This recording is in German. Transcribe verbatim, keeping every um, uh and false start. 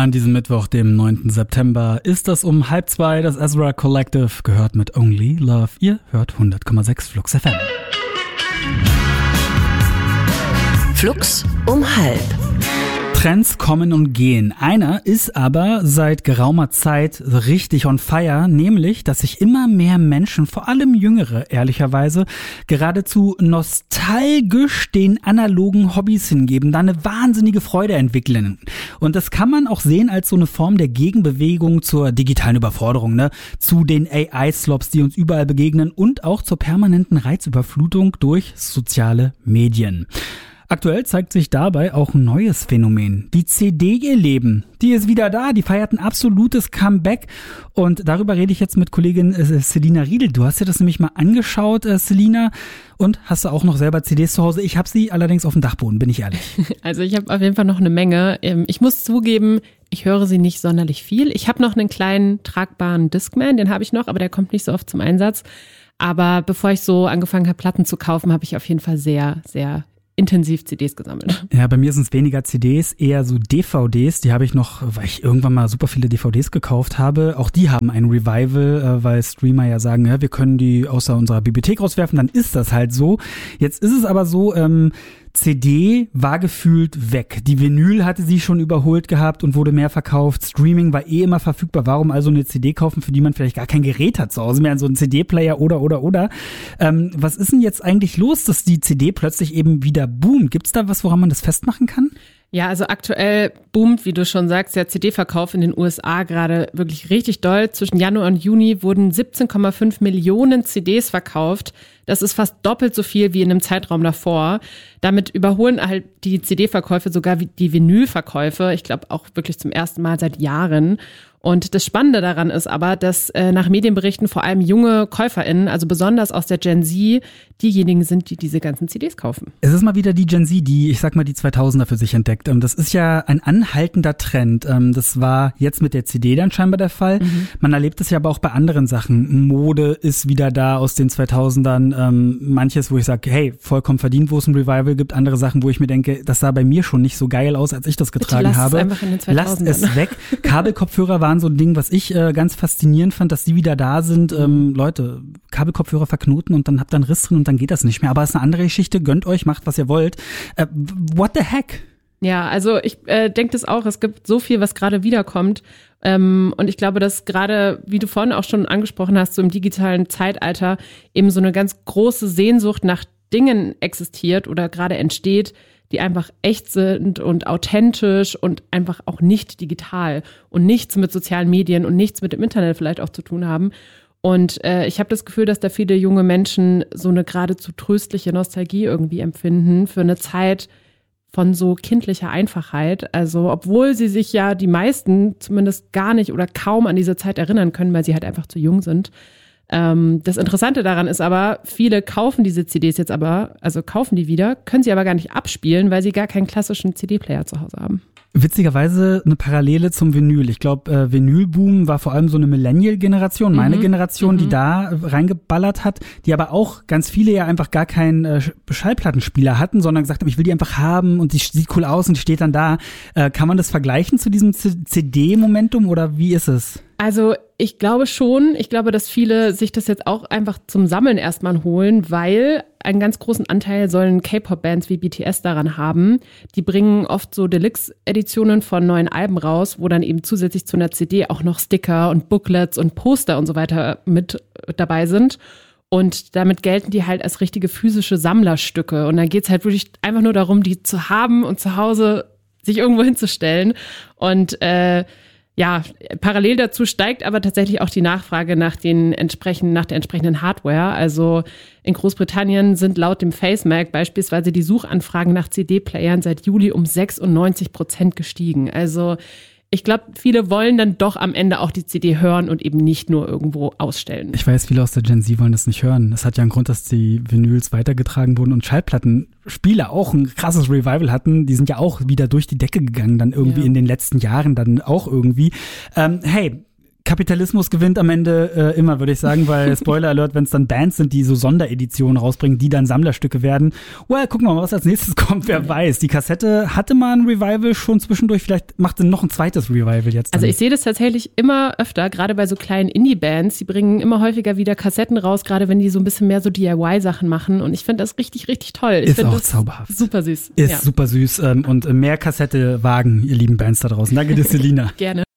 An diesem Mittwoch, dem neunten September, ist das um halb zwei. Das Ezra Collective gehört mit Only Love. Ihr hört hundert Komma sechs Flux F M. Flux um halb. Trends kommen und gehen. Einer ist aber seit geraumer Zeit richtig on fire, nämlich, dass sich immer mehr Menschen, vor allem Jüngere ehrlicherweise, geradezu nostalgisch den analogen Hobbys hingeben, da eine wahnsinnige Freude entwickeln. Und das kann man auch sehen als so eine Form der Gegenbewegung zur digitalen Überforderung, ne? Zu den A I-Slops, die uns überall begegnen und auch zur permanenten Reizüberflutung durch soziale Medien. Aktuell zeigt sich dabei auch ein neues Phänomen. Die C D ihr Leben, die ist wieder da, die feiert ein absolutes Comeback. Und darüber rede ich jetzt mit Kollegin äh, Selina Riedel. Du hast dir das nämlich mal angeschaut, äh, Selina, und hast du auch noch selber C Ds zu Hause. Ich habe sie allerdings auf dem Dachboden, bin ich ehrlich. Also ich habe auf jeden Fall noch eine Menge. Ich muss zugeben, ich höre sie nicht sonderlich viel. Ich habe noch einen kleinen tragbaren Discman, den habe ich noch, aber der kommt nicht so oft zum Einsatz. Aber bevor ich so angefangen habe, Platten zu kaufen, habe ich auf jeden Fall sehr, sehr intensiv C Ds gesammelt. Ja, bei mir sind es weniger C Ds, eher so D V Ds. Die habe ich noch, weil ich irgendwann mal super viele D V Ds gekauft habe. Auch die haben ein Revival, weil Streamer ja sagen, ja, wir können die außer unserer Bibliothek rauswerfen. Dann ist das halt so. Jetzt ist es aber so, ähm, C D war gefühlt weg. Die Vinyl hatte sie schon überholt gehabt und wurde mehr verkauft. Streaming war eh immer verfügbar. Warum also eine C D kaufen, für die man vielleicht gar kein Gerät hat zu Hause mehr, so ein C D-Player oder, oder, oder. Ähm, was ist denn jetzt eigentlich los, dass die C D plötzlich eben wieder boomt? Gibt's da was, woran man das festmachen kann? Ja, also aktuell boomt, wie du schon sagst, der C D-Verkauf in den U S A gerade wirklich richtig doll. Zwischen Januar und Juni wurden siebzehn Komma fünf Millionen C Ds verkauft. Das ist fast doppelt so viel wie in einem Zeitraum davor. Damit überholen halt die C D-Verkäufe sogar die Vinylverkäufe. Ich glaube auch wirklich zum ersten Mal seit Jahren. Und das Spannende daran ist aber, dass äh, nach Medienberichten vor allem junge KäuferInnen, also besonders aus der Gen Z, diejenigen sind, die diese ganzen C Ds kaufen. Es ist mal wieder die Gen Z, die, ich sag mal, die zweitausender für sich entdeckt. Das ist ja ein anhaltender Trend. Das war jetzt mit der C D dann scheinbar der Fall. Mhm. Man erlebt es ja aber auch bei anderen Sachen. Mode ist wieder da aus den zweitausendern. Manches, wo ich sage, hey, vollkommen verdient, wo es ein Revival gibt. Andere Sachen, wo ich mir denke, das sah bei mir schon nicht so geil aus, als ich das getragen Bitte, lass habe. Es einfach in den zweitausendern. Lasst es weg. Kabelkopfhörer waren so ein Ding, was ich äh, ganz faszinierend fand, dass die wieder da sind. Ähm, Leute, Kabelkopfhörer verknoten und dann habt ihr einen Riss drin und dann geht das nicht mehr. Aber es ist eine andere Geschichte. Gönnt euch, macht, was ihr wollt. Äh, what the heck? Ja, also ich äh, denke das auch. Es gibt so viel, was gerade wiederkommt. Ähm, und ich glaube, dass gerade, wie du vorhin auch schon angesprochen hast, so im digitalen Zeitalter eben so eine ganz große Sehnsucht nach Dingen existiert oder gerade entsteht, die einfach echt sind und authentisch und einfach auch nicht digital und nichts mit sozialen Medien und nichts mit dem Internet vielleicht auch zu tun haben. Und äh, ich habe das Gefühl, dass da viele junge Menschen so eine geradezu tröstliche Nostalgie irgendwie empfinden für eine Zeit von so kindlicher Einfachheit. Also obwohl sie sich ja die meisten zumindest gar nicht oder kaum an diese Zeit erinnern können, weil sie halt einfach zu jung sind. Ähm, das Interessante daran ist aber, viele kaufen diese C Ds jetzt aber, also kaufen die wieder, können sie aber gar nicht abspielen, weil sie gar keinen klassischen C D-Player zu Hause haben. Witzigerweise eine Parallele zum Vinyl. Ich glaube, äh, Vinylboom war vor allem so eine Millennial-Generation, meine mhm. Generation, mhm. die da reingeballert hat, die aber auch ganz viele ja einfach gar keinen äh, Schallplattenspieler hatten, sondern gesagt haben, ich will die einfach haben und die sieht cool aus und die steht dann da. Äh, kann man das vergleichen zu diesem C D-Momentum oder wie ist es? Also ich glaube schon, ich glaube, dass viele sich das jetzt auch einfach zum Sammeln erstmal holen, weil einen ganz großen Anteil sollen K-Pop-Bands wie B T S daran haben. Die bringen oft so Deluxe-Editionen von neuen Alben raus, wo dann eben zusätzlich zu einer C D auch noch Sticker und Booklets und Poster und so weiter mit dabei sind. Und damit gelten die halt als richtige physische Sammlerstücke. Und dann geht's halt wirklich einfach nur darum, die zu haben und zu Hause sich irgendwo hinzustellen. Und äh, ja, parallel dazu steigt aber tatsächlich auch die Nachfrage nach den entsprechenden, nach der entsprechenden Hardware. Also in Großbritannien sind laut dem FaceMac beispielsweise die Suchanfragen nach C D-Playern seit Juli um sechsundneunzig Prozent gestiegen. Also ich glaube, viele wollen dann doch am Ende auch die C D hören und eben nicht nur irgendwo ausstellen. Ich weiß, viele aus der Gen Z wollen das nicht hören. Das hat ja einen Grund, dass die Vinyls weitergetragen wurden und Schallplattenspieler auch ein krasses Revival hatten. Die sind ja auch wieder durch die Decke gegangen, dann irgendwie ja. in den letzten Jahren dann auch irgendwie. Ähm, hey, Kapitalismus gewinnt am Ende äh, immer, würde ich sagen, weil Spoiler Alert, wenn es dann Bands sind, die so Sondereditionen rausbringen, die dann Sammlerstücke werden. Well, gucken wir mal, was als nächstes kommt, wer weiß. Die Kassette hatte mal ein Revival schon zwischendurch, vielleicht macht sie noch ein zweites Revival jetzt. Dann. Also ich sehe das tatsächlich immer öfter, gerade bei so kleinen Indie-Bands, die bringen immer häufiger wieder Kassetten raus, gerade wenn die so ein bisschen mehr so D I Y-Sachen machen und ich finde das richtig, richtig toll. Ich Ist auch das zauberhaft. Super süß. Ist ja. super süß und mehr Kassette wagen, ihr lieben Bands da draußen. Danke dir, Selina. Gerne.